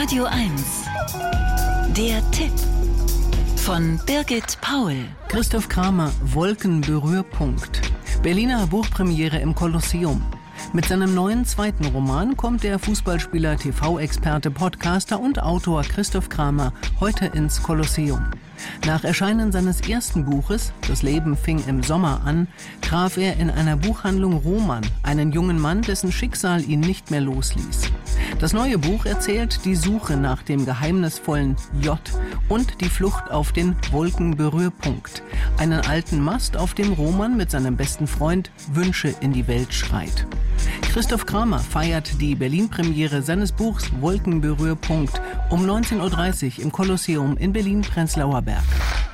Radio 1. Der Tipp von Birgit Paul. Christoph Kramer, Wolkenberührpunkt. Berliner Buchpremiere im Kolosseum. Mit seinem neuen zweiten Roman kommt der Fußballspieler, TV-Experte, Podcaster und Autor Christoph Kramer heute ins Kolosseum. Nach Erscheinen seines ersten Buches, Das Leben fing im Sommer an, traf er in einer Buchhandlung Roman, einen jungen Mann, dessen Schicksal ihn nicht mehr losließ. Das neue Buch erzählt die Suche nach dem geheimnisvollen J und die Flucht auf den Wolkenberührpunkt, einen alten Mast, auf dem Roman mit seinem besten Freund Wünsche in die Welt schreit. Christoph Kramer feiert die Berlin-Premiere seines Buchs Wolkenberührpunkt um 19.30 Uhr im Kolosseum in Berlin-Prenzlauer Berg.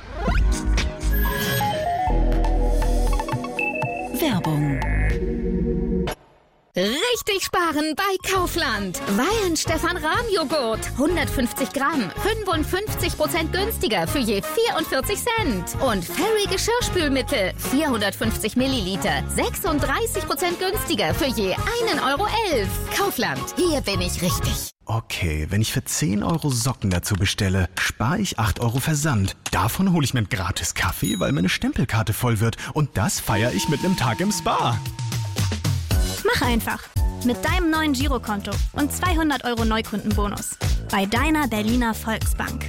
Werbung. Richtig sparen bei Kaufland. Weihen Stefan Rahmjoghurt. 150 Gramm. 55% günstiger für je 44 Cent. Und Fairy Geschirrspülmittel. 450 Milliliter. 36% günstiger für je 1,11 Euro. Kaufland. Hier bin ich richtig. Okay, wenn ich für 10 Euro Socken dazu bestelle, spare ich 8 Euro Versand. Davon hole ich mir einen gratis Kaffee, weil meine Stempelkarte voll wird. Und das feiere ich mit einem Tag im Spa. Mach einfach. Mit deinem neuen Girokonto und 200 Euro Neukundenbonus. Bei deiner Berliner Volksbank.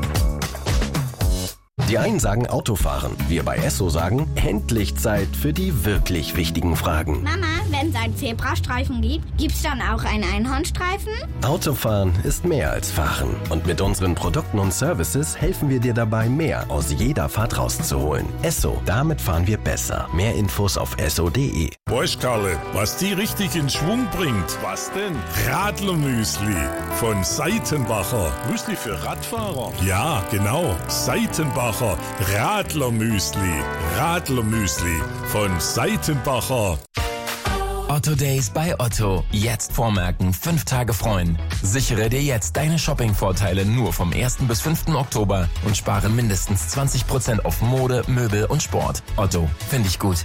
Die einen sagen Autofahren. Wir bei Esso sagen, endlich Zeit für die wirklich wichtigen Fragen. Mama, wenn es einen Zebrastreifen gibt, gibt's dann auch einen Einhornstreifen? Autofahren ist mehr als Fahren. Und mit unseren Produkten und Services helfen wir dir dabei, mehr aus jeder Fahrt rauszuholen. Esso, damit fahren wir besser. Mehr Infos auf esso.de. Weißt Karle, was die richtig in Schwung bringt? Was denn? Radlermüsli von Seitenbacher. Müsli für Radfahrer? Ja, genau. Seitenbacher Radlermüsli. Radlermüsli von Seitenbacher. Otto Days bei Otto. Jetzt vormerken, 5 Tage freuen. Sichere dir jetzt deine Shopping-Vorteile nur vom 1. bis 5. Oktober und spare mindestens 20% auf Mode, Möbel und Sport. Otto, finde ich gut.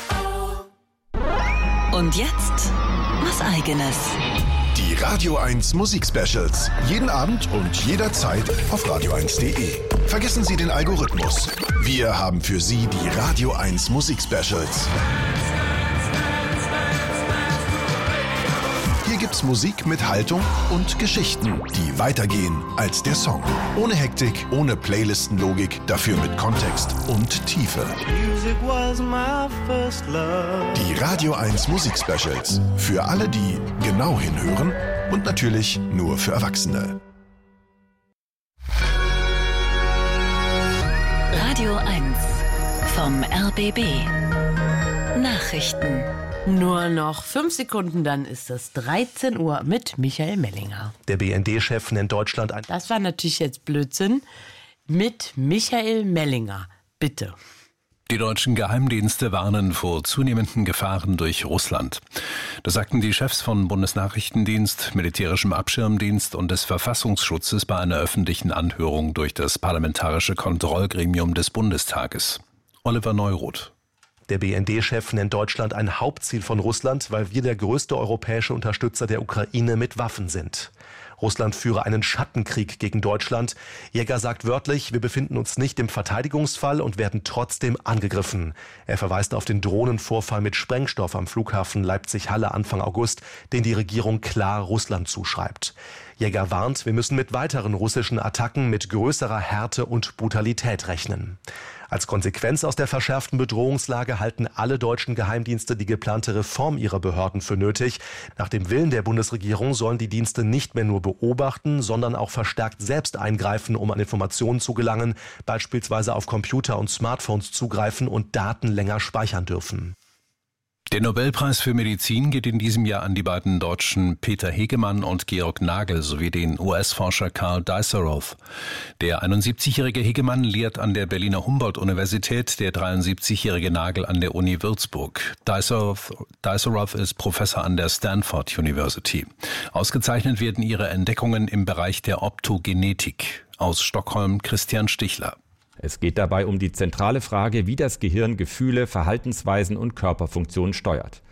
Und jetzt was Eigenes. Die Radio 1 Musik-Specials. Jeden Abend und jederzeit auf radio1.de. Vergessen Sie den Algorithmus. Wir haben für Sie die Radio 1 Musik-Specials. Hier gibt's Musik mit Haltung und Geschichten, die weitergehen als der Song. Ohne Hektik, ohne Playlistenlogik, dafür mit Kontext und Tiefe. Die Radio 1 Musik-Specials. Für alle, die genau hinhören und natürlich nur für Erwachsene. Radio 1 vom RBB. Nachrichten. Nur noch 5 Sekunden, dann ist es 13 Uhr mit Michael Mellinger. Der BND-Chef nennt Deutschland ein... Das war natürlich jetzt Blödsinn. Mit Michael Mellinger. Bitte. Die deutschen Geheimdienste warnen vor zunehmenden Gefahren durch Russland. Das sagten die Chefs von Bundesnachrichtendienst, Militärischem Abschirmdienst und des Verfassungsschutzes bei einer öffentlichen Anhörung durch das Parlamentarische Kontrollgremium des Bundestages. Oliver Neuroth. Der BND-Chef nennt Deutschland ein Hauptziel von Russland, weil wir der größte europäische Unterstützer der Ukraine mit Waffen sind. Russland führe einen Schattenkrieg gegen Deutschland. Jäger sagt wörtlich, wir befinden uns nicht im Verteidigungsfall und werden trotzdem angegriffen. Er verweist auf den Drohnenvorfall mit Sprengstoff am Flughafen Leipzig-Halle Anfang August, den die Regierung klar Russland zuschreibt. Jäger warnt, wir müssen mit weiteren russischen Attacken mit größerer Härte und Brutalität rechnen. Als Konsequenz aus der verschärften Bedrohungslage halten alle deutschen Geheimdienste die geplante Reform ihrer Behörden für nötig. Nach dem Willen der Bundesregierung sollen die Dienste nicht mehr nur beobachten, sondern auch verstärkt selbst eingreifen, um an Informationen zu gelangen, beispielsweise auf Computer und Smartphones zugreifen und Daten länger speichern dürfen. Der Nobelpreis für Medizin geht in diesem Jahr an die beiden Deutschen Peter Hegemann und Georg Nagel sowie den US-Forscher Karl Dies-Rath. Der 71-jährige Hegemann lehrt an der Berliner Humboldt-Universität, der 73-jährige Nagel an der Uni Würzburg. Dies-Rath ist Professor an der Stanford University. Ausgezeichnet werden ihre Entdeckungen im Bereich der Optogenetik. Aus Stockholm Christian Stichler. Es geht dabei um die zentrale Frage, wie das Gehirn Gefühle, Verhaltensweisen und Körperfunktionen steuert.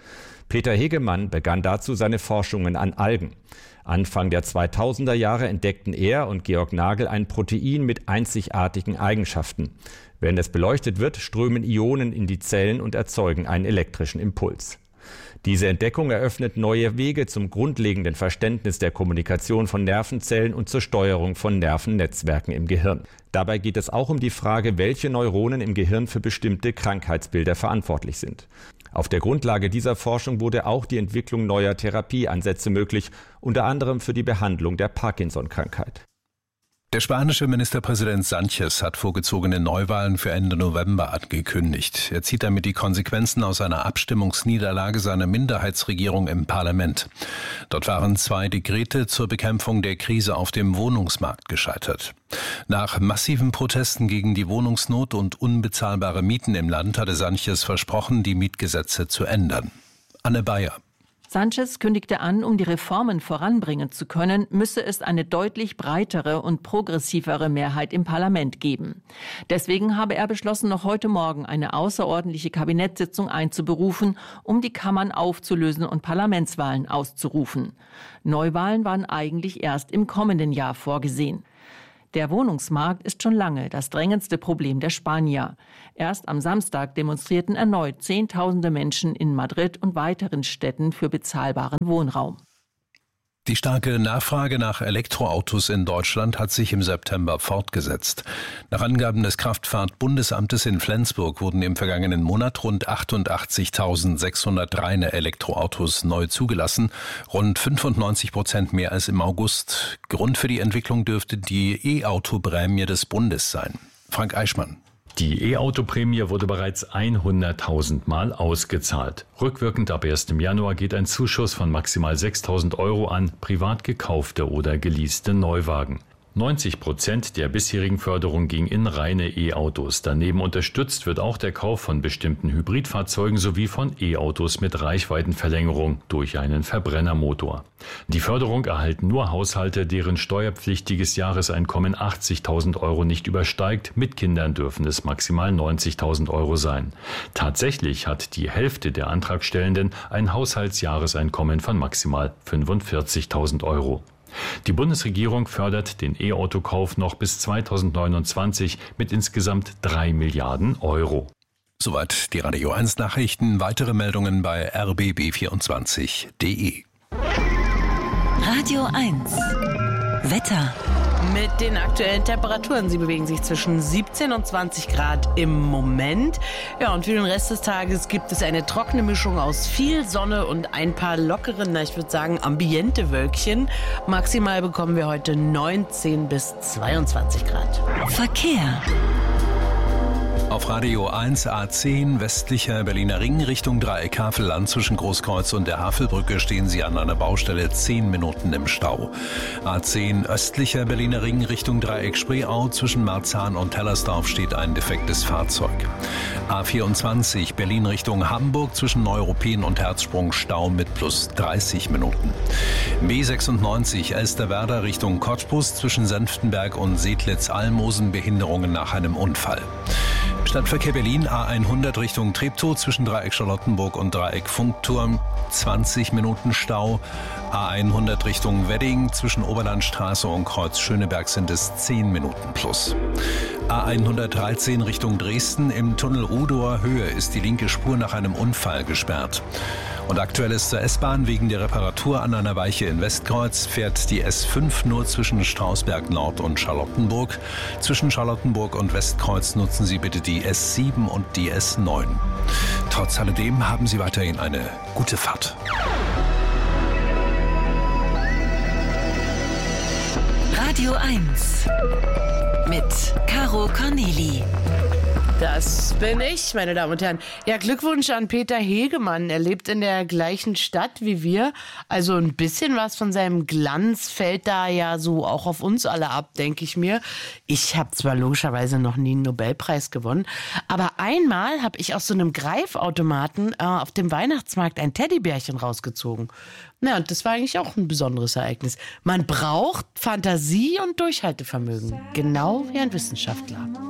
Peter Hegemann begann dazu seine Forschungen an Algen. Anfang der 2000er Jahre entdeckten er und Georg Nagel ein Protein mit einzigartigen Eigenschaften. Wenn es beleuchtet wird, strömen Ionen in die Zellen und erzeugen einen elektrischen Impuls. Diese Entdeckung eröffnet neue Wege zum grundlegenden Verständnis der Kommunikation von Nervenzellen und zur Steuerung von Nervennetzwerken im Gehirn. Dabei geht es auch um die Frage, welche Neuronen im Gehirn für bestimmte Krankheitsbilder verantwortlich sind. Auf der Grundlage dieser Forschung wurde auch die Entwicklung neuer Therapieansätze möglich, unter anderem für die Behandlung der Parkinson-Krankheit. Der spanische Ministerpräsident Sánchez hat vorgezogene Neuwahlen für Ende November angekündigt. Er zieht damit die Konsequenzen aus einer Abstimmungsniederlage seiner Minderheitsregierung im Parlament. Dort waren 2 Dekrete zur Bekämpfung der Krise auf dem Wohnungsmarkt gescheitert. Nach massiven Protesten gegen die Wohnungsnot und unbezahlbare Mieten im Land hatte Sánchez versprochen, die Mietgesetze zu ändern. Anne Bayer. Sánchez kündigte an, um die Reformen voranbringen zu können, müsse es eine deutlich breitere und progressivere Mehrheit im Parlament geben. Deswegen habe er beschlossen, noch heute Morgen eine außerordentliche Kabinettssitzung einzuberufen, um die Kammern aufzulösen und Parlamentswahlen auszurufen. Neuwahlen waren eigentlich erst im kommenden Jahr vorgesehen. Der Wohnungsmarkt ist schon lange das drängendste Problem der Spanier. Erst am Samstag demonstrierten erneut Zehntausende Menschen in Madrid und weiteren Städten für bezahlbaren Wohnraum. Die starke Nachfrage nach Elektroautos in Deutschland hat sich im September fortgesetzt. Nach Angaben des Kraftfahrtbundesamtes in Flensburg wurden im vergangenen Monat rund 88.600 reine Elektroautos neu zugelassen, rund 95% mehr als im August. Grund für die Entwicklung dürfte die E-Auto-Prämie des Bundes sein. Frank Eichmann. Die E-Auto-Prämie wurde bereits 100.000 Mal ausgezahlt. Rückwirkend ab 1. Januar geht ein Zuschuss von maximal 6.000 € an privat gekaufte oder geleaste Neuwagen. 90% der bisherigen Förderung ging in reine E-Autos. Daneben unterstützt wird auch der Kauf von bestimmten Hybridfahrzeugen sowie von E-Autos mit Reichweitenverlängerung durch einen Verbrennermotor. Die Förderung erhalten nur Haushalte, deren steuerpflichtiges Jahreseinkommen 80.000 € nicht übersteigt. Mit Kindern dürfen es maximal 90.000 € sein. Tatsächlich hat die Hälfte der Antragstellenden ein Haushaltsjahreseinkommen von maximal 45.000 €. Die Bundesregierung fördert den E-Auto-Kauf noch bis 2029 mit insgesamt 3 Milliarden €. Soweit die Radio 1 Nachrichten. Weitere Meldungen bei rbb24.de. Radio 1 Wetter. Mit den aktuellen Temperaturen. Sie bewegen sich zwischen 17 und 20 Grad im Moment. Ja, und für den Rest des Tages gibt es eine trockene Mischung aus viel Sonne und ein paar lockeren, ich würde sagen, ambiente Wölkchen. Maximal bekommen wir heute 19 bis 22 Grad. Verkehr. Auf Radio 1 A10 westlicher Berliner Ring Richtung Dreieck Havelland zwischen Großkreuz und der Havelbrücke stehen Sie an einer Baustelle 10 Minuten im Stau. A10 östlicher Berliner Ring Richtung Dreieck Spreeau zwischen Marzahn und Hellersdorf steht ein defektes Fahrzeug. A24 Berlin Richtung Hamburg zwischen Neuruppin und Herzsprung Stau mit plus 30 Minuten. B96 Elsterwerda Richtung Cottbus zwischen Senftenberg und Sedlitz-Almosen Behinderungen nach einem Unfall. Stadtverkehr Berlin A100 Richtung Treptow zwischen Dreieck Charlottenburg und Dreieck Funkturm 20 Minuten Stau. A100 Richtung Wedding zwischen Oberlandstraße und Kreuz Schöneberg sind es 10 Minuten plus. A113 Richtung Dresden im Tunnel Rudower Höhe ist die linke Spur nach einem Unfall gesperrt. Und aktuell ist zur S-Bahn wegen der Reparatur an einer Weiche in Westkreuz fährt die S5 nur zwischen Strausberg Nord und Charlottenburg. Zwischen Charlottenburg und Westkreuz nutzen Sie bitte die S7 und die S9. Trotz alledem haben Sie weiterhin eine gute Fahrt. Radio 1 mit Caro Corneli. Das bin ich, meine Damen und Herren. Ja, Glückwunsch an Peter Hegemann. Er lebt in der gleichen Stadt wie wir. Also ein bisschen was von seinem Glanz fällt da ja so auch auf uns alle ab, denke ich mir. Ich habe zwar logischerweise noch nie einen Nobelpreis gewonnen, aber einmal habe ich aus so einem Greifautomaten auf dem Weihnachtsmarkt ein Teddybärchen rausgezogen. Na, und das war eigentlich auch ein besonderes Ereignis. Man braucht Fantasie und Durchhaltevermögen, genau wie ein Wissenschaftler.